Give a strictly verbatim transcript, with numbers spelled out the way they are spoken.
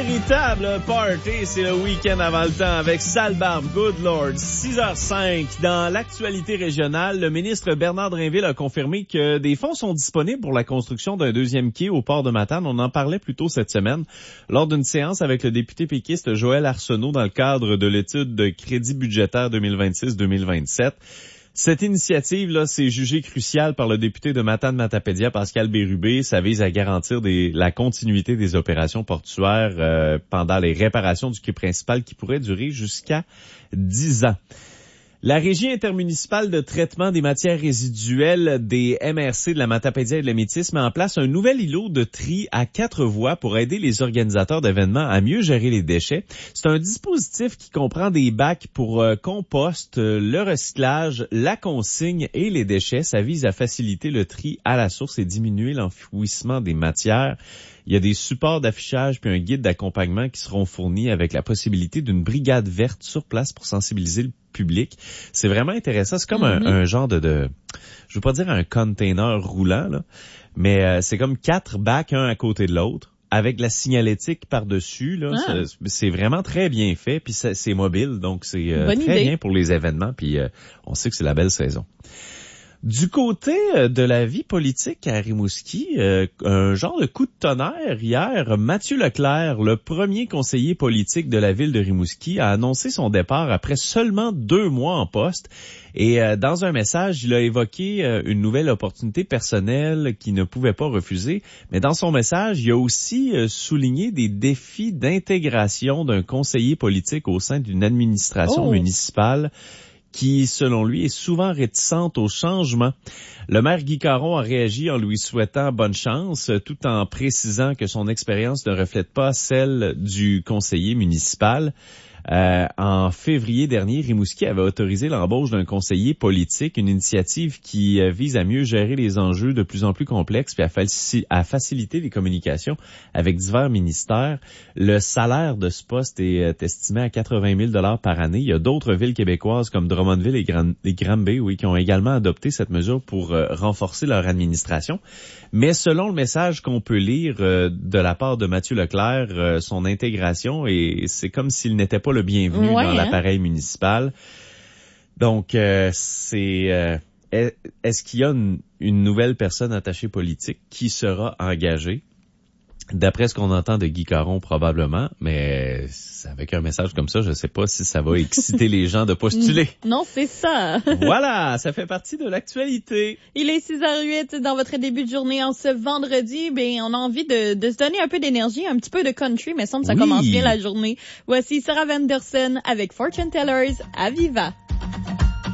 véritable party, c'est le week-end avant le temps avec Sale Barbe, Good Lord, six heures cinq. Dans l'actualité régionale, le ministre Bernard Drinville a confirmé que des fonds sont disponibles pour la construction d'un deuxième quai au port de Matane. On en parlait plus tôt cette semaine lors d'une séance avec le député péquiste Joël Arsenault dans le cadre de l'étude de crédit budgétaire deux mille vingt-six deux mille vingt-sept. Cette initiative-là, c'est jugé crucial par le député de Matane-Matapédia, Pascal Bérubé. Ça vise à garantir des, la continuité des opérations portuaires euh, pendant les réparations du quai principal qui pourraient durer jusqu'à dix ans. La Régie intermunicipale de traitement des matières résiduelles des M R C de la Matapédia et de la Métis met en place un nouvel îlot de tri à quatre voies pour aider les organisateurs d'événements à mieux gérer les déchets. C'est un dispositif qui comprend des bacs pour euh, compost, euh, le recyclage, la consigne et les déchets. Ça vise à faciliter le tri à la source et diminuer l'enfouissement des matières. Il y a des supports d'affichage puis un guide d'accompagnement qui seront fournis avec la possibilité d'une brigade verte sur place pour sensibiliser le public. C'est vraiment intéressant. C'est comme mm-hmm. un, un genre de, de, je veux pas dire un container roulant, là, mais euh, c'est comme quatre bacs un à côté de l'autre avec la signalétique par-dessus. Là, ah. c'est, c'est vraiment très bien fait. Puis c'est, c'est mobile, donc c'est euh, très idée. Bien pour les événements. Puis euh, on sait que c'est la belle saison. Du côté de la vie politique à Rimouski, euh, un genre de coup de tonnerre hier, Mathieu Leclerc, le premier conseiller politique de la ville de Rimouski, a annoncé son départ après seulement deux mois en poste. Et euh, dans un message, il a évoqué euh, une nouvelle opportunité personnelle qu'il ne pouvait pas refuser. Mais dans son message, il a aussi euh, souligné des défis d'intégration d'un conseiller politique au sein d'une administration oh. municipale qui, selon lui, est souvent réticente au changement. Le maire Guy Caron a réagi en lui souhaitant bonne chance, tout en précisant que son expérience ne reflète pas celle du conseiller municipal. Euh, en février dernier, Rimouski avait autorisé l'embauche d'un conseiller politique, une initiative qui euh, vise à mieux gérer les enjeux de plus en plus complexes puis à, faci- à faciliter les communications avec divers ministères. Le salaire de ce poste est euh, estimé à quatre-vingt mille dollars par année. Il y a d'autres villes québécoises comme Drummondville et, Gran- et Granby, oui, qui ont également adopté cette mesure pour euh, renforcer leur administration. Mais selon le message qu'on peut lire euh, de la part de Mathieu Leclerc, euh, son intégration, et c'est comme s'il n'était pas le bienvenu ouais, dans hein? l'appareil municipal. Donc, euh, c'est euh, est-ce qu'il y a une, une nouvelle personne attachée politique qui sera engagée? D'après ce qu'on entend de Guy Caron, probablement, mais avec un message comme ça, je ne sais pas si ça va exciter les gens de postuler. Non, c'est ça. Voilà, ça fait partie de l'actualité. Il est six heures huit dans votre début de journée en ce vendredi. Ben, on a envie de, de se donner un peu d'énergie, un petit peu de country, mais semble que ça oui. commence bien la journée. Voici Sarah Vanderson avec Fortune Tellers à Viva.